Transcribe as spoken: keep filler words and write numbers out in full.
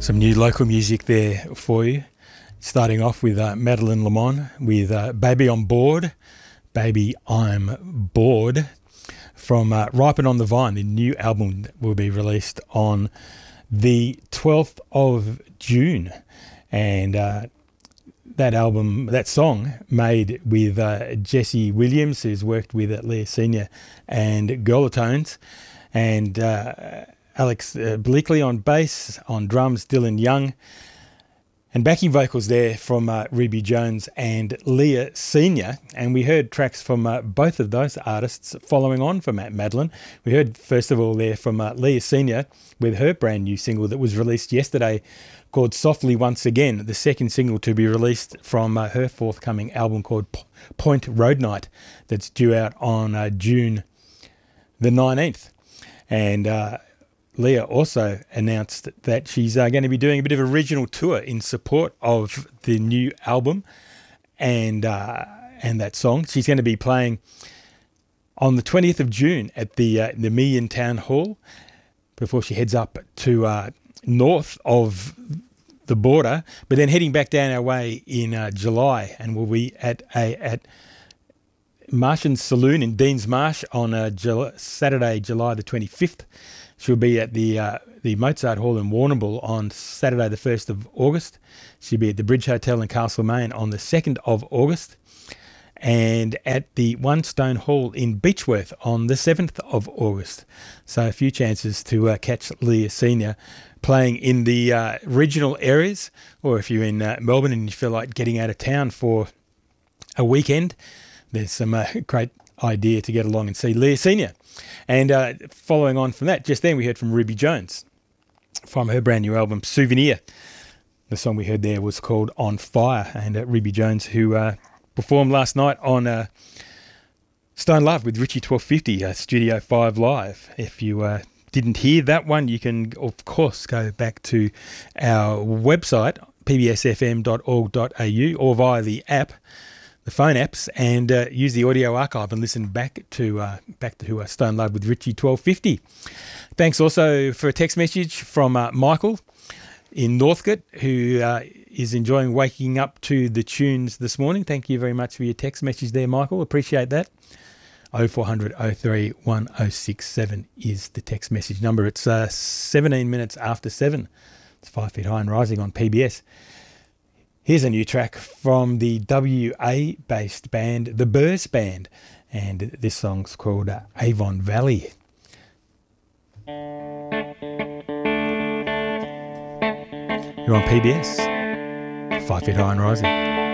Some new local music there for you. Starting off with uh, Madeline Lamont with uh, Baby on Board, Baby I'm Bored, from uh, Ripen on the Vine, the new album that will be released on the twelfth of June. And uh, that album, that song, made with uh, Jesse Williams, who's worked with uh, Leah Senior and Girlatones, and uh, Alex uh, Bleakley on bass, on drums, Dylan Young, and backing vocals there from uh, Ruby Jones and Leah Senior. And we heard tracks from uh, both of those artists following on from Matt Madeline. We heard, first of all, there from uh, Leah Senior with her brand new single that was released yesterday called Softly Once Again, the second single to be released from uh, her forthcoming album called P- Point Road Night, that's due out on uh, June the nineteenth. And uh, Leah also announced that she's uh, going to be doing a bit of a regional tour in support of the new album and uh, and that song. She's going to be playing on the twentieth of June at the uh, the Million Town Hall before she heads up to uh, north of the border, but then heading back down our way in uh, July, and we'll be at a at Martian Saloon in Deans Marsh on uh, July, Saturday, July the twenty-fifth. She'll be at the uh, the Mozart Hall in Warrnambool on Saturday the first of August. She'll be at the Bridge Hotel in Castlemaine on the second of August. And at the One Stone Hall in Beechworth on the seventh of August. So a few chances to uh, catch Leah Senior playing in the uh, regional areas, or if you're in uh, Melbourne and you feel like getting out of town for a weekend, there's some uh, great idea to get along and see Leah Senior. And uh, following on from that, just then we heard from Ruby Jones from her brand new album Souvenir. The song we heard there was called On Fire, and uh, Ruby Jones, who uh, performed last night on uh, Stone Love with Richie twelve fifty, uh, Studio five Live. If you uh, didn't hear that one, you can, of course, go back to our website, p b s f m dot org dot a u, or via the app, the phone apps, and uh, use the audio archive and listen back to uh, back to uh, Stone Love with Richie twelve fifty. Thanks also for a text message from uh, Michael in Northcote, who uh, is enjoying waking up to the tunes this morning. Thank you very much for your text message there, Michael. Appreciate that. oh four hundred oh three one oh six seven is the text message number. It's uh, seventeen minutes after seven. It's Five Feet High and Rising on P B S. Here's a new track from the W A-based band, the Burrs Band, and this song's called uh, Avon Valley. You're on P B S, Five Feet High and Rising.